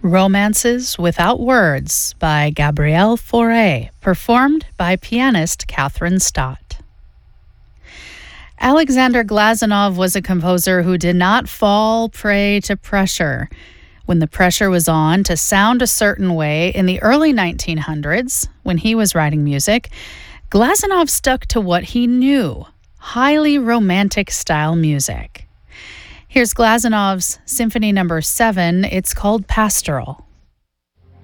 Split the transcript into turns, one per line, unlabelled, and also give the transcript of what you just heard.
Romances Without Words by Gabrielle Fauré, performed by pianist Catherine Stott. Alexander Glazunov was a composer who did not fall prey to pressure. When the pressure was on to sound a certain way in the early 1900s, when he was writing music, Glazunov stuck to what he knew, highly romantic style music. Here's Glazunov's Symphony No. 7. It's called Pastoral.